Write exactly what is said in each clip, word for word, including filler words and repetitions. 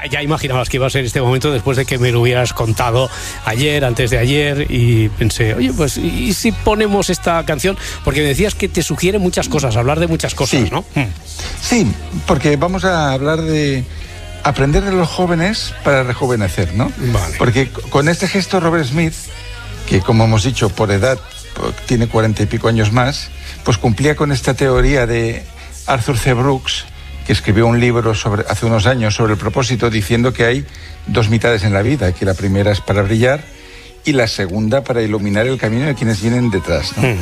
Ya imaginabas que iba a ser este momento después de que me lo hubieras contado ayer, antes de ayer, y pensé, oye, pues, ¿y si ponemos esta canción? Porque me decías que te sugiere muchas cosas, hablar de muchas cosas, sí. ¿no? Sí, porque vamos a hablar de aprender de los jóvenes para rejuvenecer, ¿no? Vale. Porque con este gesto Robert Smith, que como hemos dicho, por edad tiene cuarenta y pico años más, pues cumplía con esta teoría de Arthur C. Brooks, que escribió un libro sobre, hace unos años sobre el propósito, diciendo que hay dos mitades en la vida, que la primera es para brillar y la segunda para iluminar el camino de quienes vienen detrás, ¿no? Mm.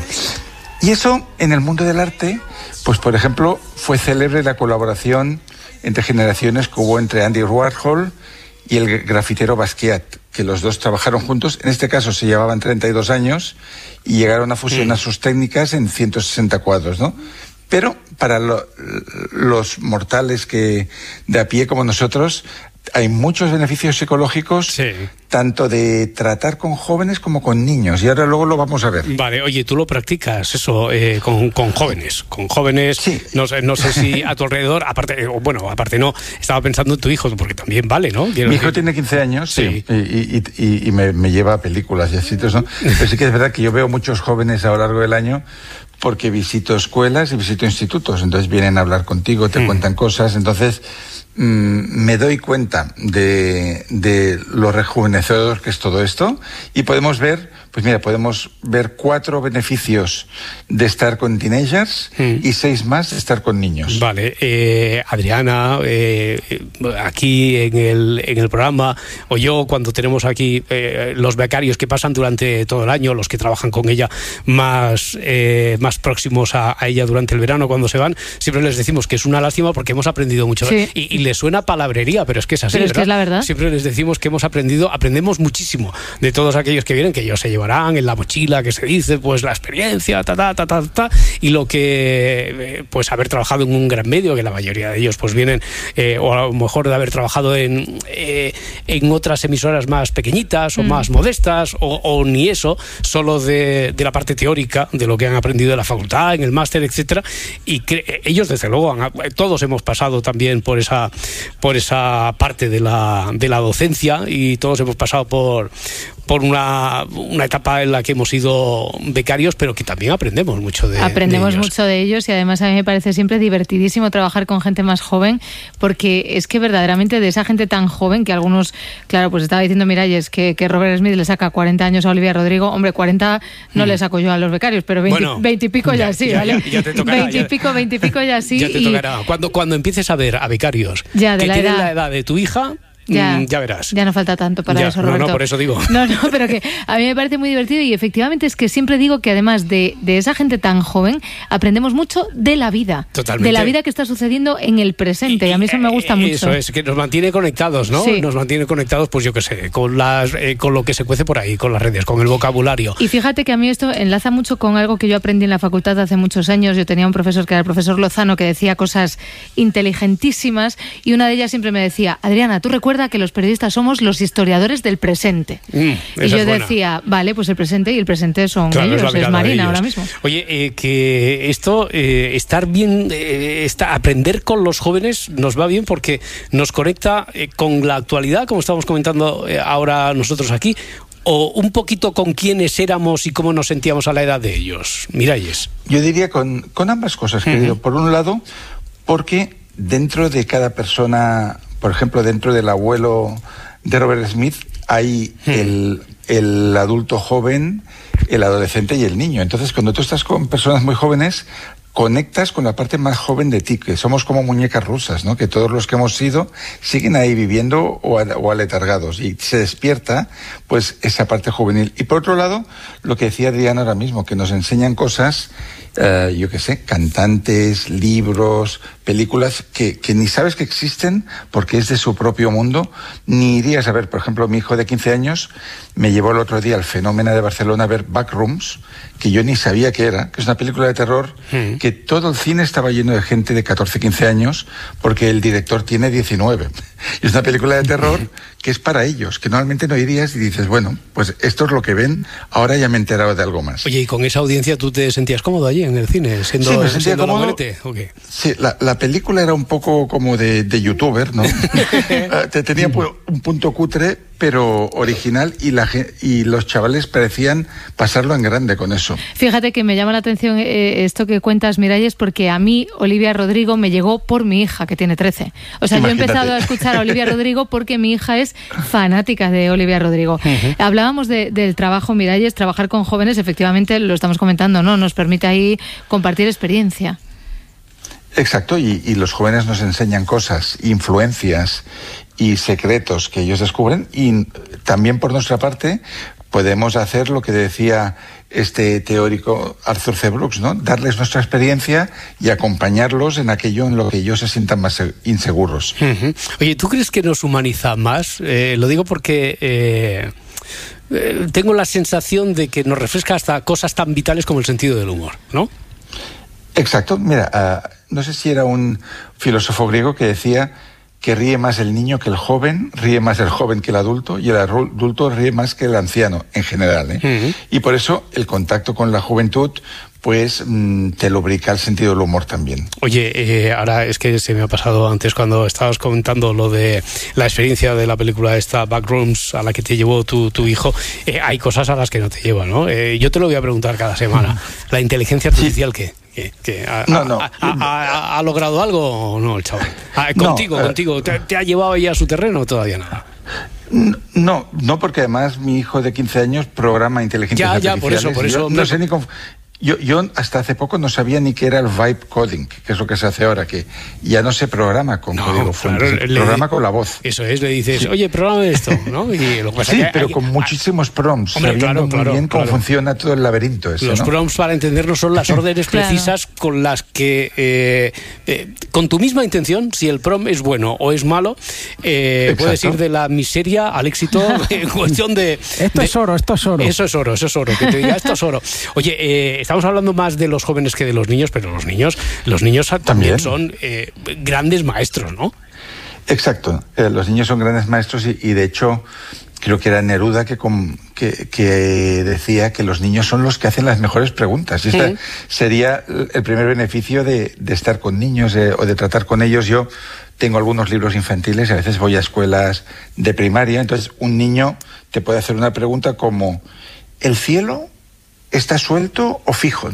Y eso, en el mundo del arte, pues por ejemplo, fue célebre la colaboración entre generaciones que hubo entre Andy Warhol y el grafitero Basquiat, que los dos trabajaron juntos. En este caso se llevaban treinta y dos años y llegaron a fusionar mm. sus técnicas en ciento sesenta cuadros, ¿no? Pero para lo, los mortales que de a pie como nosotros, hay muchos beneficios psicológicos, sí, tanto de tratar con jóvenes como con niños, y ahora luego lo vamos a ver. Vale, oye, tú lo practicas eso eh, con, con jóvenes, con jóvenes, sí. no sé, no sé si a tu alrededor, aparte, bueno, aparte no, estaba pensando en tu hijo, porque también vale, ¿no? Quiero Mi hijo decir... tiene quince años, sí, sí y, y, y, y me, me lleva a películas y a sitios, ¿no? Pero sí que es verdad que yo veo muchos jóvenes a lo largo del año, porque visito escuelas y visito institutos, entonces vienen a hablar contigo, te mm. cuentan cosas, entonces mmm, me doy cuenta de, de lo rejuvenecedor que es todo esto, y podemos ver, pues mira, podemos ver cuatro beneficios de estar con teenagers mm. y seis más de estar con niños. Vale, eh, Adriana, eh, aquí en el, en el programa, o yo cuando tenemos aquí eh, los becarios que pasan durante todo el año, los que trabajan con ella más, eh, más próximos a, a ella durante el verano cuando se van, siempre les decimos que es una lástima porque hemos aprendido mucho. Sí. Y, y les suena palabrería, pero es que es así, pero es ¿verdad? Que es la verdad. Siempre les decimos que hemos aprendido, aprendemos muchísimo de todos aquellos que vienen, que ellos se llevarán en la mochila, que se dice, pues la experiencia, ta, ta, ta, ta, ta, y lo que, pues haber trabajado en un gran medio, que la mayoría de ellos pues vienen, eh, o a lo mejor de haber trabajado en, eh, en otras emisoras más pequeñitas o mm. más modestas, o, o ni eso, solo de, de la parte teórica, de lo que han aprendido en la facultad, en el máster, etcétera, y que ellos desde luego han, todos hemos pasado también por esa por esa parte de la, de la docencia, y todos hemos pasado por por una, una etapa en la que hemos sido becarios, pero que también aprendemos mucho de, aprendemos de ellos. mucho de ellos, y además a mí me parece siempre divertidísimo trabajar con gente más joven, porque es que verdaderamente de esa gente tan joven, que algunos, claro, pues estaba diciendo Miralles que, que Robert Smith le saca cuarenta años a Olivia Rodrigo. Hombre, cuarenta no mm. le saco yo a los becarios, pero veinte, bueno, veinte y pico ya, ya sí, ya, ¿vale? Ya, ya te tocará, veinte y pico, veinte y pico ya sí. Ya te tocará. Y... Cuando, cuando empieces a ver a becarios ya, de que la tienen edad. la edad de tu hija, Ya, ya verás. Ya no falta tanto para ya, eso, Roberto. No, no, por eso digo. No, no, pero que a mí me parece muy divertido, y efectivamente es que siempre digo que además de, de esa gente tan joven, aprendemos mucho de la vida. Totalmente. De la vida que está sucediendo en el presente, y, y a mí eso me gusta mucho. Eso es, que nos mantiene conectados, ¿no? Sí. Nos mantiene conectados, pues yo qué sé, con, las, eh, con lo que se cuece por ahí, con las redes, con el vocabulario. Y fíjate que a mí esto enlaza mucho con algo que yo aprendí en la facultad hace muchos años. Yo tenía un profesor que era el profesor Lozano, que decía cosas inteligentísimas, y una de ellas siempre me decía: Adriana, tú recuerda que los periodistas somos los historiadores del presente. Mm, y yo decía, vale, pues el presente, y el presente son claro, ellos, es, es Marina ahora mismo. Oye, eh, que esto, eh, estar bien, eh, está, aprender con los jóvenes nos va bien porque nos conecta eh, con la actualidad, como estamos comentando eh, ahora nosotros aquí, o un poquito con quiénes éramos y cómo nos sentíamos a la edad de ellos. Miralles. Yo diría con, con ambas cosas, uh-huh. querido. Por un lado, porque dentro de cada persona, por ejemplo, dentro del abuelo de Robert Smith, hay hmm. el, el adulto joven, el adolescente y el niño. Entonces, cuando tú estás con personas muy jóvenes, conectas con la parte más joven de ti, que somos como muñecas rusas, ¿no? Que todos los que hemos sido siguen ahí viviendo o, a, o aletargados, y se despierta pues esa parte juvenil. Y por otro lado, lo que decía Adriana ahora mismo, que nos enseñan cosas, uh, yo qué sé, cantantes, libros, películas que, que ni sabes que existen porque es de su propio mundo, ni irías a ver. Por ejemplo, mi hijo de quince años me llevó el otro día al Fenómeno de Barcelona a ver Backrooms, que yo ni sabía que era, que es una película de terror mm. que todo el cine estaba lleno de gente de catorce, quince años, porque el director tiene diecinueve. Y es una película de terror que es para ellos, que normalmente no irías, y dices, bueno, pues esto es lo que ven, ahora ya me he enterado de algo más. Oye, ¿y con esa audiencia tú te sentías cómodo allí? allí en el cine, siendo, sí, me sentía siendo cómodo. Logrete, ¿o qué? Sí, la, la película era un poco como de, de youtuber, ¿no? Te tenía un punto cutre, pero original, y, la, y los chavales parecían pasarlo en grande con eso. Fíjate que me llama la atención eh, esto que cuentas, Miralles, porque a mí Olivia Rodrigo me llegó por mi hija, que tiene trece. O sea, Imagínate. Yo he empezado a escuchar a Olivia Rodrigo porque mi hija es fanática de Olivia Rodrigo. Uh-huh. Hablábamos de, del trabajo, Miralles, trabajar con jóvenes, efectivamente, lo estamos comentando, ¿no? Nos permite ahí compartir experiencia. Exacto, y, y los jóvenes nos enseñan cosas, influencias y secretos que ellos descubren, y también por nuestra parte podemos hacer lo que decía este teórico Arthur C. Brooks, ¿no? Darles nuestra experiencia y acompañarlos en aquello en lo que ellos se sientan más inseguros. Uh-huh. Oye, ¿tú crees que nos humaniza más? Eh, lo digo porque eh, eh, tengo la sensación de que nos refresca hasta cosas tan vitales como el sentido del humor, ¿no? Exacto, mira, uh, no sé si era un filósofo griego que decía que ríe más el niño que el joven, ríe más el joven que el adulto, y el adulto ríe más que el anciano, en general, ¿eh? Uh-huh. Y por eso el contacto con la juventud, pues mmm, te lubrica el sentido del humor también. Oye, eh, ahora es que se me ha pasado antes cuando estabas comentando lo de la experiencia de la película esta, Backrooms, a la que te llevó tu, tu hijo. Eh, hay cosas a las que no te lleva, ¿no? Eh, yo te lo voy a preguntar cada semana. Uh-huh. ¿La inteligencia artificial sí. qué? ¿Qué, qué, ha, no, no. Ha, ha, ha, ¿Ha logrado algo o no el chaval? Ah, contigo, no, contigo. Eh, ¿Te, ¿Te ha llevado ya a su terreno o todavía nada? No, no, porque además mi hijo de quince años programa inteligencia ya, artificial. Ya, por eso, por eso. Yo no sé ni cómo... Yo, yo hasta hace poco no sabía ni qué era el vibe coding, que es lo que se hace ahora, que ya no se programa con no, código fuente, claro, se le, programa con la voz. Eso es, le dices, sí. Oye, programa esto, ¿no? Y lo que pasa sí, que pero hay, con hay, muchísimos prompts, hombre, sabiendo claro, muy claro, bien cómo claro. funciona todo el laberinto ese, Los ¿no? prompts, para entendernos, son las órdenes claro. precisas con las que, eh, eh, con tu misma intención, si el prompt es bueno o es malo, eh, puedes ir de la miseria al éxito en cuestión de... Esto de, es oro, esto es oro. Eso es oro, eso es oro, que te diga, esto es oro. Oye, eh, estamos hablando más de los jóvenes que de los niños, pero los niños los niños también, también. son eh, grandes maestros, ¿no? Exacto, eh, los niños son grandes maestros y, y de hecho creo que era Neruda que, com, que, que decía que los niños son los que hacen las mejores preguntas. Y este sí. sería el primer beneficio de, de estar con niños eh, o de tratar con ellos. Yo tengo algunos libros infantiles y a veces voy a escuelas de primaria, entonces un niño te puede hacer una pregunta como ¿el cielo está suelto o fijo?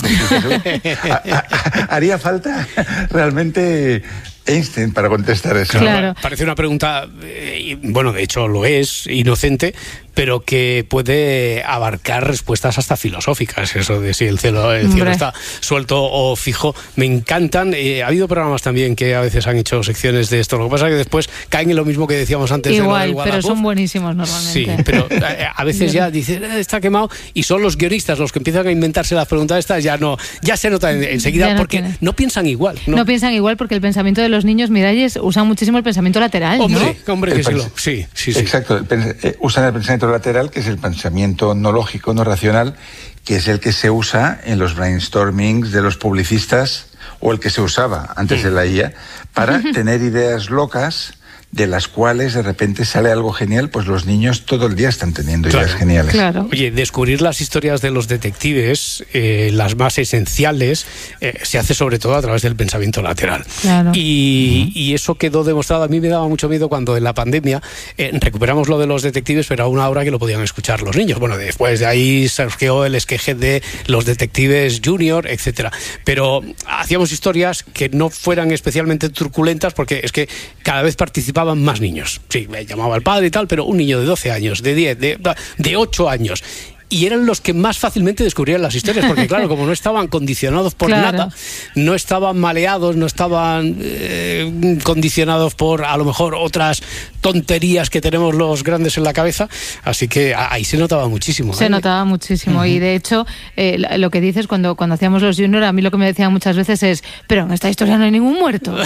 Haría falta realmente Einstein para contestar eso. Claro. Parece una pregunta, eh, bueno, de hecho lo es, inocente, pero que puede abarcar respuestas hasta filosóficas. Eso de si el cielo, el cielo está suelto o fijo, me encantan. Eh, ha habido programas también que a veces han hecho secciones de esto. Lo que pasa es que después caen en lo mismo que decíamos antes. Igual, de lo pero son buenísimos normalmente. Sí, pero eh, a veces ya dicen, eh, está quemado, y son los guionistas los que empiezan a inventarse las preguntas estas, ya no, ya se nota enseguida no porque tiene. no piensan igual. ¿no? no piensan igual porque el pensamiento de los niños, Miralles, usan muchísimo el pensamiento lateral, hombre, ¿no? Hombre, que sí, lo, sí, sí, sí. Exacto, el, eh, usan el pensamiento lateral, que es el pensamiento no lógico, no racional, que es el que se usa en los brainstormings de los publicistas, o el que se usaba antes de la I A, para tener ideas locas de las cuales de repente sale algo genial. Pues los niños todo el día están teniendo claro, ideas geniales. Claro. Oye, descubrir las historias de los detectives, eh, las más esenciales, eh, se hace sobre todo a través del pensamiento lateral. Claro. Y, uh-huh. y eso quedó demostrado. A mí me daba mucho miedo cuando en la pandemia eh, recuperamos lo de los detectives, pero a una hora que lo podían escuchar los niños. Bueno, después de ahí surgió el esqueje de los detectives junior, etcétera. Pero hacíamos historias que no fueran especialmente truculentas, porque es que cada vez participaban más niños. Sí, me llamaba el padre y tal, pero un niño de doce años, de diez, de, de ocho años. Y eran los que más fácilmente descubrían las historias, porque claro, como no estaban condicionados por claro. nada, no estaban maleados, no estaban eh, condicionados por a lo mejor otras tonterías que tenemos los grandes en la cabeza, así que ahí se notaba muchísimo. Se ¿eh? notaba muchísimo, uh-huh. y de hecho, eh, lo que dices cuando, cuando hacíamos los junior, a mí lo que me decían muchas veces es, pero en esta historia no hay ningún muerto.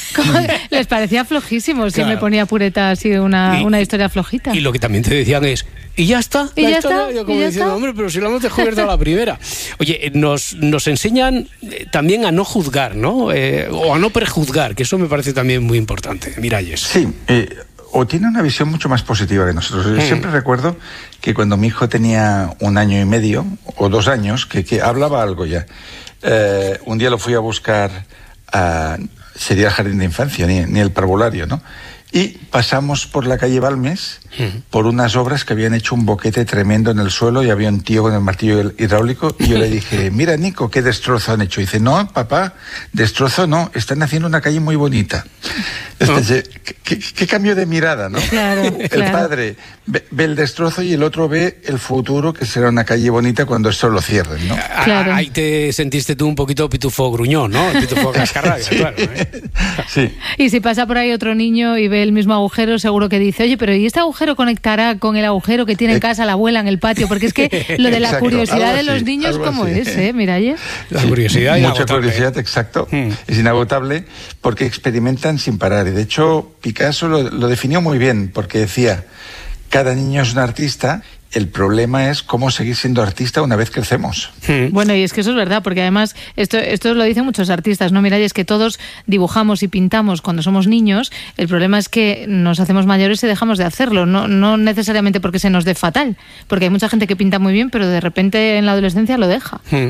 Les parecía flojísimo si claro. me ponía pureta así una, y, una historia flojita. Y lo que también te decían es, y ya está, ¿Y la ya historia, está? yo como ¿Y ya diciendo, está? hombre, pero si lo hemos descubierto a la primera. Oye, nos, nos enseñan también a no juzgar, ¿no? Eh, o a no prejuzgar, que eso me parece también muy importante. Miralles. Sí, eh, o tiene una visión mucho más positiva que nosotros. Yo mm. siempre recuerdo que cuando mi hijo tenía un año y medio, o dos años, que, que hablaba algo ya, eh, un día lo fui a buscar a, sería el jardín de infancia, ni, ni el parvulario, ¿no? Y pasamos por la calle Balmes, uh-huh. por unas obras que habían hecho un boquete tremendo en el suelo y había un tío con el martillo hidráulico y yo le dije, mira Nico, qué destrozo han hecho. Y dice, no, papá, destrozo no, están haciendo una calle muy bonita. Entonces, ¿no? ¿qué, qué, qué cambio de mirada, ¿no? Claro, el claro. padre ve, ve el destrozo y el otro ve el futuro, que será una calle bonita cuando esto lo cierren, ¿no? Claro. Ahí te sentiste tú un poquito pitufo gruñón, ¿no? Pitufo cascarrabia, sí. claro. ¿eh? Sí. Y si pasa por ahí otro niño y ve el mismo agujero, seguro que dice, oye, pero ¿y este agujero conectará con el agujero que tiene en casa la abuela en el patio? Porque es que lo de la Exacto, curiosidad de así, los niños, ¿cómo así. es, eh, Miralles? La curiosidad Mucha inagotable. curiosidad, exacto. Hmm. Es inagotable porque experimentan sin parar. Y de hecho, Picasso lo, lo definió muy bien porque decía, cada niño es un artista. El problema es cómo seguir siendo artista una vez crecemos. Hmm. Bueno, y es que eso es verdad, porque además esto, esto lo dicen muchos artistas, ¿no? Miralles, que todos dibujamos y pintamos cuando somos niños. El problema es que nos hacemos mayores y dejamos de hacerlo. No, no necesariamente porque se nos dé fatal, porque hay mucha gente que pinta muy bien, pero de repente en la adolescencia lo deja. Hmm.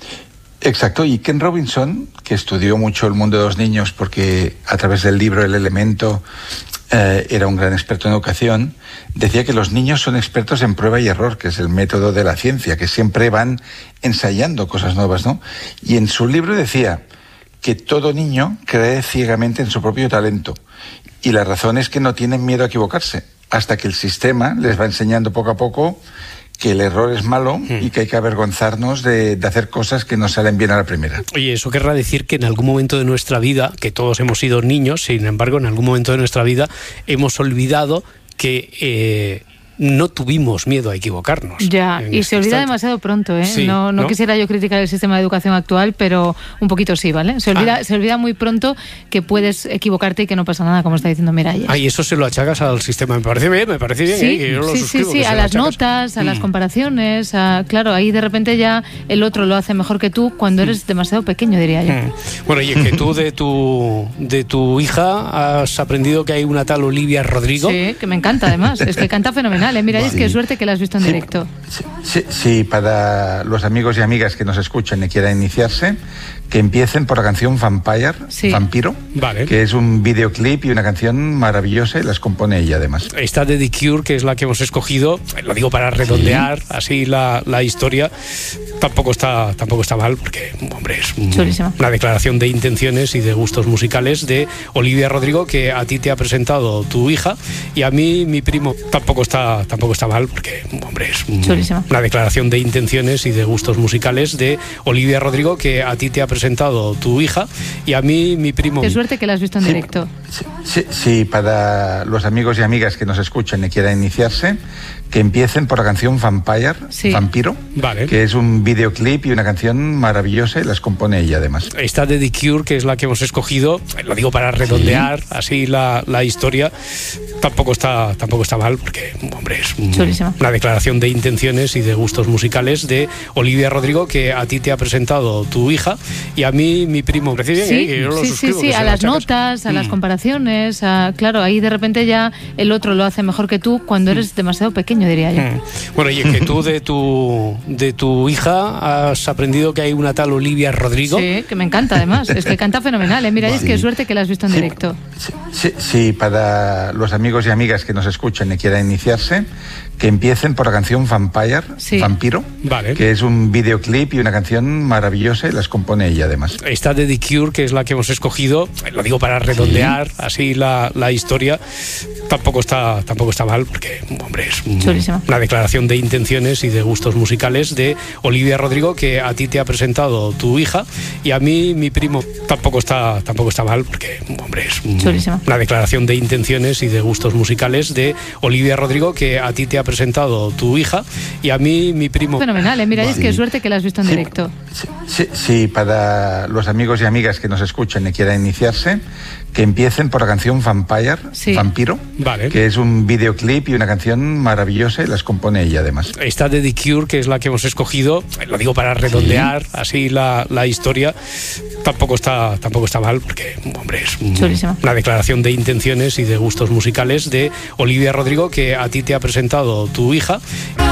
Exacto, y Ken Robinson, que estudió mucho el mundo de los niños porque a través del libro El Elemento eh, era un gran experto en educación, decía que los niños son expertos en prueba y error, que es el método de la ciencia, que siempre van ensayando cosas nuevas, ¿no? Y en su libro decía que todo niño cree ciegamente en su propio talento y la razón es que no tienen miedo a equivocarse, hasta que el sistema les va enseñando poco a poco que el error es malo mm. y que hay que avergonzarnos de, de hacer cosas que no salen bien a la primera. Oye, eso querrá decir que en algún momento de nuestra vida, que todos hemos sido niños, sin embargo, en algún momento de nuestra vida hemos olvidado que eh, no tuvimos miedo a equivocarnos. Ya, y se olvida instante. demasiado pronto, ¿eh? Sí, no, no, ¿no? quisiera yo criticar el sistema de educación actual, pero un poquito sí, ¿vale? Se olvida, ah. se olvida muy pronto que puedes equivocarte y que no pasa nada, como está diciendo Miralles. Ah, y eso se lo achacas al sistema. Me parece bien, me parece bien. Sí, ¿eh? Yo lo sí, sí, sí, a las notas, a mm. las comparaciones, a, claro, ahí de repente ya el otro lo hace mejor que tú cuando eres demasiado pequeño, diría yo. Mm. Bueno, y es que tú de tu, de tu hija has aprendido que hay una tal Olivia Rodrigo. Sí, que me encanta además, es que canta fenomenal, ¿eh? Miralles, sí. Qué suerte que la has visto en sí, directo. Sí, sí, sí, para los amigos y amigas que nos escuchen y quieran iniciarse, que empiecen por la canción Vampire, sí. Vampiro, vale. que es un videoclip y una canción maravillosa y las compone ella además. Esta de The Cure, que es la que hemos escogido, lo digo para redondear sí. así la, la historia, tampoco está, tampoco está mal, porque, hombre, es un, una declaración de intenciones y de gustos musicales de Olivia Rodrigo, que a ti te ha presentado tu hija, y a mí, mi primo, tampoco está, tampoco está mal, porque, hombre, es un, una declaración de intenciones y de gustos musicales de Olivia Rodrigo, que a ti te ha presentado tu hija, y a mí, mi primo... Qué suerte que la has visto en sí, directo. Sí, sí, sí, para los amigos y amigas que nos escuchen y quieran iniciarse, que empiecen por la canción Vampire, sí. Vampiro, vale. que es un videoclip y una canción maravillosa y las compone ella además. Esta de The Cure, que es la que hemos escogido, lo digo para redondear sí. así la, la historia, tampoco está, tampoco está mal, porque, hombre, es un, una declaración de intenciones y de gustos musicales de Olivia Rodrigo, que a ti te ha presentado tu hija, y a mí, mi primo... Sí, ¿eh? Yo lo sí, sí, sí, a las notas, a mm. las comparaciones, a, claro, ahí de repente ya el otro lo hace mejor que tú cuando eres mm. demasiado pequeño, diría yo. Mm. Bueno, y es que tú de tu, de tu hija has aprendido que hay una tal Olivia Rodrigo. Sí, que me encanta además, es que canta fenomenal, ¿eh? Miralles, sí. qué suerte que la has visto en sí. directo. Sí, sí, sí, para los amigos y amigas que nos escuchen y quieran iniciarse, que empiecen por la canción Vampire, sí. Vampiro, vale. que es un videoclip y una canción maravillosa y las compone ella además. Esta de The Cure, que es la que hemos escogido, lo digo para redondear sí. así la, la historia, tampoco está, tampoco está mal, porque, hombre, es un, una declaración de intenciones y de gustos musicales de Olivia Rodrigo, que a ti te ha presentado tu hija, y a mí, mi primo, tampoco está, tampoco está mal, porque, hombre, es un, una declaración de intenciones y de gustos musicales de Olivia Rodrigo, que a ti te ha presentado tu hija, y a mí, mi primo... Fenomenal, ¿eh? Miralles, sí. qué suerte que la has visto en sí. directo. Sí, sí, sí, para los amigos y amigas que nos escuchen y quieran iniciarse, que empiecen por la canción Vampire, sí. Vampiro, vale. que es un videoclip y una canción maravillosa y las compone ella además. Esta de The Cure, que es la que hemos escogido, lo digo para redondear sí. así la, la historia, tampoco está, tampoco está mal, porque, hombre, es un, una declaración de intenciones y de gustos musicales de Olivia Rodrigo, que a ti te ha presentado tu hija.